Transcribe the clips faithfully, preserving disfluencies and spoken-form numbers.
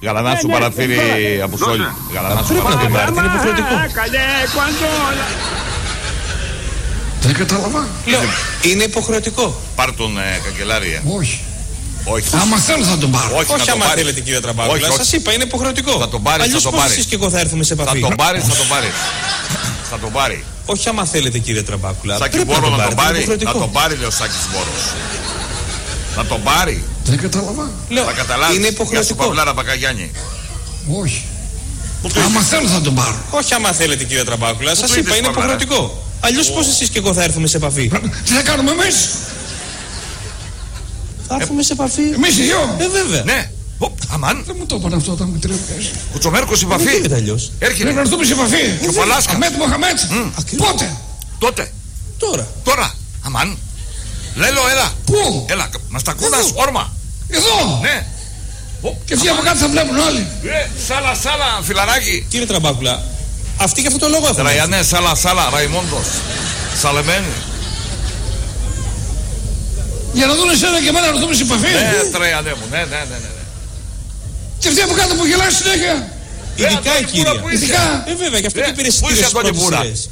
Γαλανά σου παραθύρι από σόλι. Γαλανά σου παραθύρι. Είναι υποχρεωτικό. Δεν κατάλαβα. Λέω, είναι υποχρεωτικό. Πάρ' τον καγκελάρια. Όχι. Όχι. Άμα θέλω θα τον πάρω. Όχι, όχι άμα πάρεις. θέλετε κύριε Τραμπάκουλα. Σας είπα είναι υποχρεωτικό. Θα τον πάρεις, αλλιώς θα τον πώς πάρεις. εσείς και εγώ θα έρθουμε σε επαφή. Θα τον πάρεις, θα τον πάρεις. Θα τον πάρει. Όχι άμα θέλετε κύριε Τραμπάκουλα. Σάκη Μπόρο να τον πάρει. Να τον πάρει λέει ο Σάκης Μπόρος. Να τον πάρει. Δεν κατάλαβα. Λέω, θα καταλάβεις. είναι υποχρεωτικό. Παυλάρα Πακαγιάννη. Όχι. Άμα θέλω θα τον πάρω. Όχι άμα θέλετε κύριε Τραμπάκουλα. Σας είπα είναι υποχρεωτικό. Αλλιώς πώς εσείς και εγώ θα έρθουμε σε επαφή. Τι θα κάνουμε εμείς. Θα έρθουμε σε επαφή. Εμείς οι δυο. Ε, βέβαια. Ναι. Αμάν. Δεν μου το είπαν αυτό όταν μου τρέφει. Κουτσομέρκος σε επαφή. Δεν γίνεται αλλιώς. Έρχεται. Πρέπει να έρθουμε σε επαφή. Και ο Παλάσκα. Αμέτ Μοχαμέτ. Πότε. Τότε. Τώρα. Τώρα. Αμάν. Λέλο, έλα. Πού. Έλα. Μας τα κούνας όρμα. Εδώ. Ναι. Και αυτοί από κάτω θα βλέπουν όλοι. Ε, σάλα, σάλα, φιλαράκι. Κύριε Τραμπάκουλα, αυτοί και αυτό το λόγο έχουν. Τραϊανέ, σάλα, σάλα, Ραϊμόντος. Σαλεμένη. Για να δουν εσένα και εμένα να έρθουμε σε επαφή. Ναι, Τραϊανέ μου, ναι, ναι, ναι, ναι. Και αυτοί από κάτω που γελάνε συνέχεια. Ειδικά η κυρία. Ειδικά. Ε, βέβαια, γι' αυτό και πήρε Πού είσαι στις Αντώνη Μπούρα. σειρές.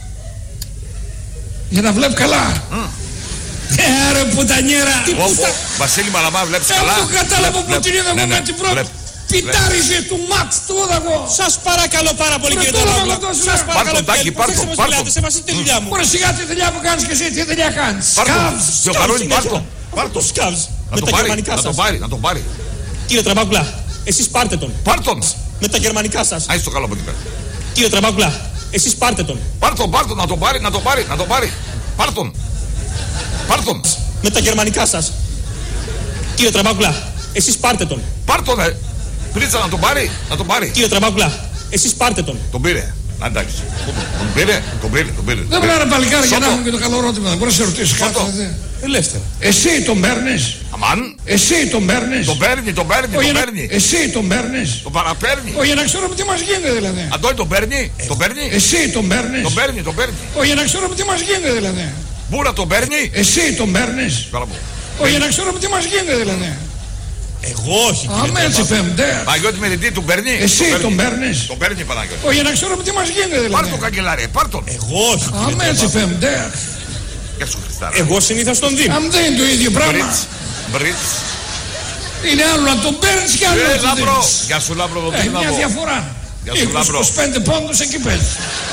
Για να βλέπει καλά. Ε, ρε πουτανιέρα. Βασίλη Μαλαμά, βλέπεις Ε, καλά. το κατάλαβα που την είδα μου με την πρώτη. Πιτάριζε του Μαξ του όδαγο. Σας παρακαλώ πάρα πολύ κύριε Τραμπάκουλα. Σας παρακαλώ. Πάρ' τον Τάκη, πάρ' τον, πάρ' τον. Σε βασίλη τη δουλειά μου. Ωραία, σιγά τη δουλειά που κάνεις και εσύ, τι δουλειά κάνεις. Πάρ' τον. Σκάβς. Ποιο χαρούνι, πάρ' τον. Πάρ' τον. Σκάβς. Να Με τον τα πάρει, γερμανικά να τον σας. πάρει, να τον πάρει. Κύριε Τραμπάκουλα, εσείς πάρτε τον. Πάρ' τον. Με τα γερμανικά σας. Άισε το καλό από εκεί πέρα. Κύριε Τραμπάκουλα, εσείς πάρτε τον. Πάρ' τον, πάρ' τον, να τον πάρει, να τον πάρει, να τον πάρει. Πάρ' τον. Πάρ' τον. Με τα γερμανικά σας. Κύριε Τραμπάκουλα, εσείς πάρτε τον. Πάρ' τον, ε. Πρίτσα να τον πάρει, να τον πάρει. Κύριε Τραμπάκουλα, εσείς πάρτε τον. Τον πήρε. Να εντάξει. Τον πήρε, τον πήρε, τον πήρε. Δεν πρέπει να παλικάρι για να Σώτο. έχουμε και το καλό ερώτημα. Δεν μπορεί να σε ρωτήσει κάτι. Σώτο. δηλαδή. Ελεύθερα. Εσύ τον παίρνεις. Αμάν. Εσύ τον παίρνεις. Τον παίρνει, τον παίρνει, Όχι, τον να- παίρνει. Εσύ τον παίρνεις. Τον παραπαίρνει. Όχι, για να ξέρουμε τι μας γίνεται δηλαδή. Αντώνη τον παίρνει, τον παίρνει. Εσύ τον παίρνεις. Τον παίρνει, τον παίρνει. Όχι, για να ξέρουμε τι μας γίνεται δηλαδή. Μπούρα τον παίρνει. Εσύ τον παίρνεις. Καλά μου. Όχι, για να ξέρουμε τι μας γίνεται δηλαδή. Εγώ όχι κύριε Αμέ έτσι Τραμπάκουλα. φεμντέ. Παναγιώτη Μεριτή τον παίρνει. Εσύ τον παίρνεις. Τον παίρνει Παναγιώτη. Όχι, για να ξέρουμε τι μας γίνεται Πάρ' δηλαδή. τον καγκελάρι, πάρ' τον. Εγώ όχι κύριε Αμέ έτσι Τραμπάκουλα. φεμντέ. Γεια σου Χριστάρα. Εγώ συνήθως τον δίνω. Αν δεν είναι το ίδιο πράγμα. Μπριτς, Μπριτς. Είναι άλλο να τον παίρνεις και άλλο Ε, να τον Λάμπρο. δίνεις. Γεια σου Λάμπρο, εδώ Έχει τι να μια πω. διαφορά. Γεια σου, είκοσι Λάμπρο. είκοσι πέντε πόντους εκεί παίζει.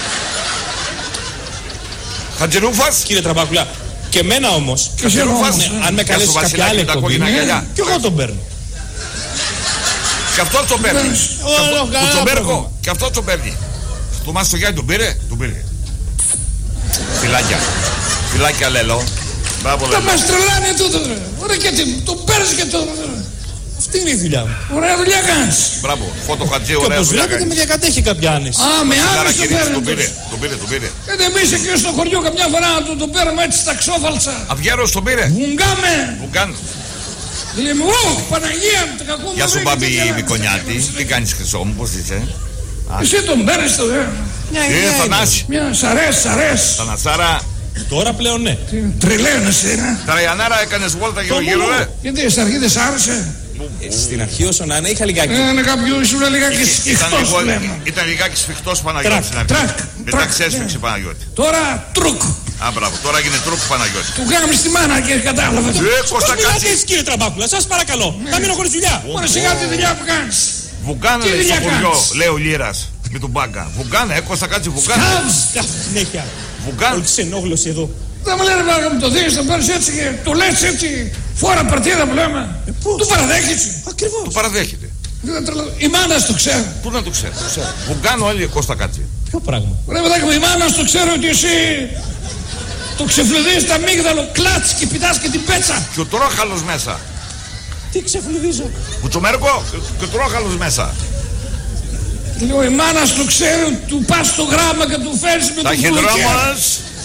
Χατζηρούφας. Κύριε Τραμπάκουλα, και εμένα όμως, Και εσύ Χατζηρούφας. όμως, αν με Γεια καλέσει σου, κάποια Βασιλάκη, άλλη με τα εκπομπή, κόκκινα ναι. γυαλιά. και εγώ τον παίρνω. Και αυτός τον παίρνει. Όλο Του καλά τον πρόβλημα. παίρνω. Και αυτός τον παίρνει. Του Μάσο Γιάννη τον πήρε. Τον πήρε. Φιλάκια. Φιλάκια Λέλο. Μπράβο τα Λέλο. μας τρελάνε τούτο. ρε. Ωραία και τι, τον παίρνεις και το. Αυτή είναι η δουλειά μου. Ωραία δουλειά κάνεις. Μπράβο. Φώτο Χατζή, Και ωραία όπως δουλειά βλέπετε με κάνεις. διακατέχει κάποια άνεση. Α, με Φιλάρα άμεσο Κυρίτσι, παίρνει. τον πήρε. τους. Τον πήρε, τον πήρε. Ε, εμείς εκεί στο χωριό καμιά φορά να του τον παίρνουμε έτσι στα ξόφαλτσα. Αυγέρος τον πήρε. Βουγκάμε. Βουγκάν. Λέμε, ω, Παναγία μου, τα κακό μου. Γεια σου βρήκε Μπάμπη και γελάμε. Μικονιάτη. Τι κάνεις Χρυσό μου, πώς είσαι. Εσύ τον παίρνεις το δε. Μια Ε, ιδέα είναι. Θανάση. Μια σ' αρέσει, σ' αρέσει. Θανασάρα. Τώρα πλέον ναι. Τρελαίνεσαι, ε. Τραϊανάρα έκανες βόλτα γύρω γύρω, ε. Γιατί στην αρχή δεν σ' άρεσε. Ε, Στην αρχή όσο να είναι είχα λιγάκι. Ε, Είναι κάποιο ήσουν λιγάκι Ήταν σφιχτός λίγο- λέμε. Ήταν λιγάκι σφιχτός Παναγιώτη Τρακ, στην αρχή. τρακ, Μετά τρακ, ξέσφιξε ναι. Παναγιώτη. Τώρα τρουκ. Α, μπράβο. Τώρα έγινε τρούκ Παναγιώτη. Του γάμεις τη μάνα και κατάλαβε. Ε, Πώς Κώστα μιλάτε κάτσε. έτσι κύριε Τραμπάκουλα, σας παρακαλώ. Θα μείνω χωρίς δουλειά. Ωραία, σιγά τη δουλειά που κάνεις. Βουγκάνε Τι λέει στο δουλειά χωριό, κάνεις? λέει ο Λύρας. Με τον Μπάγκα. Βουγκάνε, ε, Κώστα κάτσε βουγκάνε. Σκάβς. Συνέχεια. Βουγκάνε. Όλη ξενόγλωση εδώ. Δεν μου λένε να μου το δίνεις, το παίρνεις έτσι και το λες έτσι. Φόρα παρτίδα που λέμε. πώς? Του παραδέχεσαι. Το Ακριβώς. παραδέχεται. Δεν τρελα- Η μάνα το ξέρει. Πού να το ξέρει. το ξέρει. Βουγκάνε όλοι Κώστα κάτσε. Ποιο πράγμα. Ρε παιδάκι μου, η μάνα το ξέρει ότι εσύ το ξεφλουδίζεις τα αμύγδαλο, κλάτς και πηδάς και την πέτσα. Και ο τρόχαλος μέσα. Τι ξεφλουδίζω. Κουτσομέρκο και ο τρόχαλος μέσα. Λέω η μάνα το ξέρει ότι του πας στο γράμμα και του φέρεις με Τα τον κουλουκέρα. χειδρόμας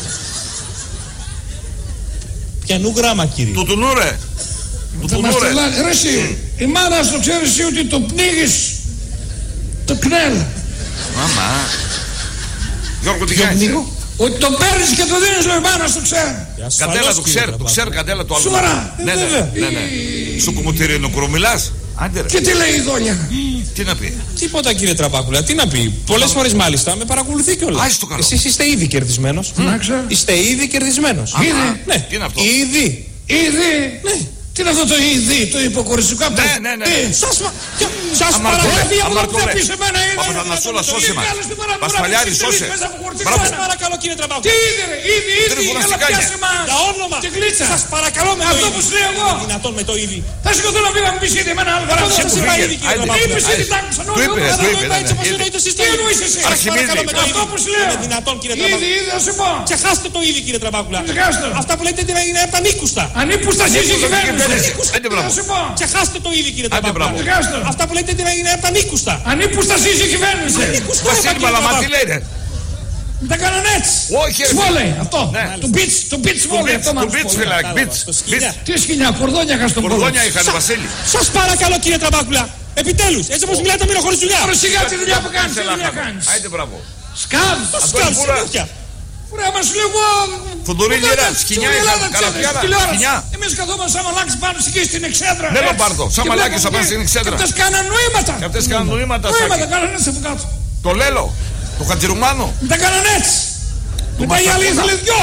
Πιανού γράμμα κύριε. του τουνούρε. Του Θα μας τουνούρε. τρελάνε. Ρε εσύ, η μάνα το ξέρει εσύ ότι το πνίγεις το κνέλ. Μαμά. Γιώργο τι Ποιο κάνεις. πνίγω? Ότι το παίρνεις και το δίνεις, λέει η μάνα το ξέρει. Καντέλα το ξέρει, το ξέρει Καντέλα το άλλο. Σοβαρά. Ναι, ναι, βέβαια. ναι, ναι. Σου κουμουτήρινο κουρομιλάς. Άντε ρε. Και τι λέει η Δόνια? Τι να πει? Τίποτα κύριε Τραπάκουλα, τι να πει. Πολλές φορές μάλιστα με παρακολουθεί κιόλας. Άιστο καλό. Εσείς είστε ήδη κερδισμένος. Mm. Είστε ήδη κερδισμένος. Ήδη. Ναι. Τι είναι αυτό? Ήδη. Ήδη. Ναι. Τι είναι αυτό το ήδη, το υποκοριστικό? Ναι, ναι, ναι. Σας, μα... σας Αμαρτωλέ, παρακαλώ. αμαρτωλέ. Αμαρτωλέ. Παπαθανασούλα, σώσε μας. Πασπαλιάρη, Πασπαλιάρη, σώσε. Μπράβο. Σας παρακαλώ κύριε Τραπάκουλα. Τι είδε ρε, ήδη, ήδη, Τρίβουνα έλα σιγάνια. πιάσε μας. Για όνομα. Και γλίτσα. Σας παρακαλώ με το Αυτό ήδη. που σου λέω εγώ. Είναι δυνατόν με το ήδη. Θα σηκωθώ να πήγα να πεις ήδη εμένα άλλο φορά. Αυτό που σας είπα φύγε. ήδη κύριε Άντε. Τραπάκουλα. Είπες ήδη τ' άκουσα. Του είπε, Αλλά του το είπε. είπα έτσι ναι, όπως ναι. εννοείται εσείς το Τι ήδη. εννοείς εσύ? Σας παρακαλώ με το Αυτό ήδη. που σου λέω. Είναι δυνατόν κύριε Ήδη, Τραπάκουλα. ήδη, θα σου πω. Ξεχάστε το ήδη κύριε Τραπάκουλα. Ξεχάστε. Αυτά που λέτε είναι από τα νίκουστα. Ανύπουστα εσύ η κυβέρνηση. Άντε μπράβο. Θα σου πω. Ξεχάστε το ήδη κύριε Άντε Τραπάκουλα. μπράβο. Ξεχάστε. Αυτά που λέτε είναι από τα νίκουστα. Ανύπουστα εσύ η κυβέρνηση. Νίκουστα είπα Βασίλη κύριε Μαλαμά, τι Τραπάκουλα. λέει ρε? Τα κάνανε έτσι. Όχι ρε. Σβόλεϊ, αυτό. Ναι. Του μπιτς, του μπιτς σβόλεϊ. Αυτό Του μάλλον μπιτς σβόλεϊ. φιλάκι, μπιτς. Στο σκυλιά. Τι σκηνιά, κορδόνια είχα στον κόλο. Κορδόνια είχαν Βασίλη. Σας παρακαλώ κύριε Τραπάκουλα. Επιτέλους, έτσι όπως μιλάτε μην χωρίς δουλειά. Τώρα σιγά τη δουλειά που κάνεις, τι δουλειά κάνεις. Άντε μπράβο. Σκάβ. Το Αυτό σκάβει είναι πουρα. συνέχεια. Ωραία, μας λέω εγώ. Φουντουρίλη ρε, σκηνιά είχαν, καλαπιάνα, σκηνιά. Εμείς καθόμαστε σαν μαλάκες πάνω εκεί στην Εξέδρα. Ναι, έτσι. Λομπάρδο, σαν Και μαλάκες βλέπουμε απάνω στην και- Εξέδρα. Και αυτές κάναν νοήματα. Και αυτές κάνουν νοήματα, Νοήματα Σάκη. κάναν έτσι από κάτω. Το Λέλο, το Χατζηρουμάνο. Τα κάναν έτσι. Μετά η άλλη Μαστακώνα. ήθελε δυο.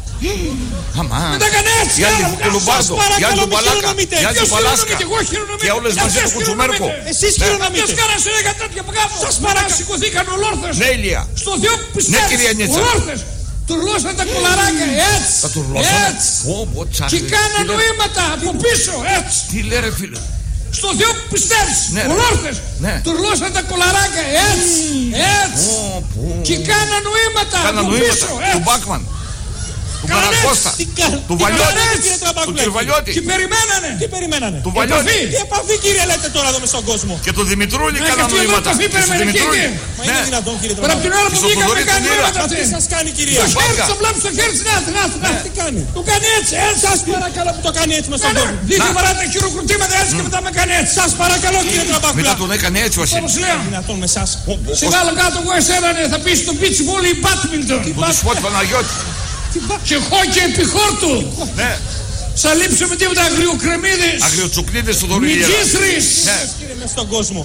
Αμάν. Τα έκανε έτσι. Η άλλη άλλα, του άλλα. Λουμπάρδο, η άλλη παρακαλώ, του μη Παλάκα, χειρονομείτε. η άλλη Ποιος του Παλάσκα. χειρονομείται, εγώ χειρονομείται. Και όλες μαζί Ποιος του Κουτσουμέρκο. χειρονομείται. Εσείς Αυτές χειρονομείτε. κάναν συνέχεια τέτοια από κάτω. Σας παρακαλώ. Σηκωθήκαν ολόρθες. Ναι, Ηλία. Στο Θεό που πιστεύεις. κυρία Νίτσα. Ολόρθες. Τουρλώσαν τα κολαράκια έτσι. Τα τουρλώσανε. Έτσι. Ω, πω, τσάκρι. Και κάναν Τι λέει- νοήματα από πίσω έτσι. Τι λέει ρε φίλε? Στο Θεό που πιστεύεις. Ναι, ρε. Ολόρθες. Ναι. Τουρλώσαν τα κολαράκια έτσι. Έτσι. Ω, πω. Και κάναν νοήματα Κάναν από νοήματα. πίσω Του έτσι. Μπάκμαν. Του Κάναν Πανακώστα. Τι κα- Του τι Βαλιώτη. κάνατε, κύριε Του Τραπάκουλα. Κυρβαλιώτη. Και περιμένανε. Τι περιμένανε. Του Βαλιώτη. Τι επαφή κύριε λέτε τώρα εδώ μες στον κόσμο. Και του Δημητρούλη Ναι, κάναν και αυτή εδώ νοήματα. επαφή Και στο περιμένει Δημητρούλη. εκεί. Μα είναι Ναι. δυνατόν κύριε Τώρα από την Τραπάκουλα. ώρα Και που στο βγήκαμε Θοδωρή κάνει την είδα. νοήματα Τι αυτή. σας κάνει κυρία. Το Στα χέρι μπάρκα. στο βλέπει στο χέρι της, να έρθει, να έρθει, να έρθει. Τι κάνει. Του κάνει έτσι, έτσι. Σας παρακαλώ που το κάνει έτσι μες στον Ναι, κόσμο. ναι. Δείχνει παρά τα χειροκροτήματα έτσι και μετά με κάνει έτσι. Σας παρακαλώ κύριε Τραπάκουλα. Μετά τον έκανε έτσι ο Βασίλης. Όπως λέω. Δυνατόν με εσάς. Σε βάλω κάτω εγώ εσένα ναι, θα πεις στο beach volley badminton. Που του πω του Παναγιώτη. Και χόκι επί χόρτου. Ναι. Θα λείψω με τίποτα αγριοκρεμίδες. Αγριοτσουκνίδες του Δωρή. Μιτζίστρις. Ναι. Κύριε μες στον κόσμο.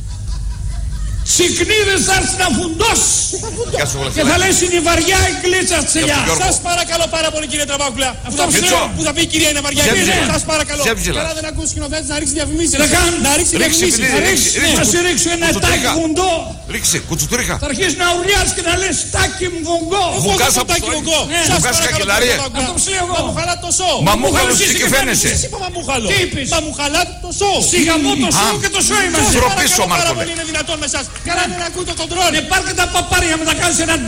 Συκνίδες θα έρθει να φουντώσει. Γεια σου, Και θα λες είναι η βαριά η γκλίτσα τσελιά. Γιώργο. Σας παρακαλώ πάρα πολύ κύριε Τραπάκουλα. Αυτό που Μίτσο. λέω, που θα πει η κυρία είναι βαριά. Ζεύζε. κύριε, Σας παρακαλώ. Ζεύζε. Καλά δεν ακούσει σκηνοθέτης να ρίξει διαφημίσεις. Να κάνω. Να ρίξει Ρίξει, διαφημίσεις. παιδί, Να ρίξει. ρίξει. ρίξει. Θα σε ρίξω ένα Κουτσουτρίχα. τάκι βουντό. Ρίξε, κουτσουτρίχα. Θα αρχίσει να ουρλιάς και να λες τάκι μου βουγκό. Εγώ Βουγκάς το από τάκι το- μου εγώ. Ναι. Σας Βουγκάς παρακαλώ, κακελαρία. κύριε Τραπάκουλα. Αυτό που σου λέω εγώ. Μα μου χαλά το σώο. Μαμούχαλος εσύ τι και και φαίνεσαι. Εσύ είπα μαμούχαλο. Τι είπες? Μα μου χαλά το σώο. Σιγαμό το σώμα και το σώμα Σας είμαστε. Ντροπή σου, παρακαλώ πάρα Μάρκολε. πολύ, είναι δυνατόν με εσάς. Καλά δεν ακούει το κοντρόλ. Ναι, πάρτε τα παπάρια με τα κάνεις ένα